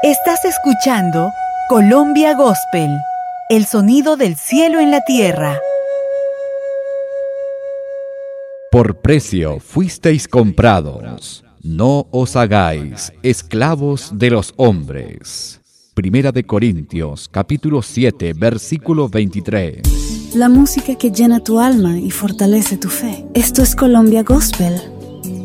Estás escuchando Colombia Gospel, el sonido del cielo en la tierra. Por precio fuisteis comprados, no os hagáis esclavos de los hombres. Primera de Corintios, capítulo 7, versículo 23. La música que llena tu alma y fortalece tu fe. Esto es Colombia Gospel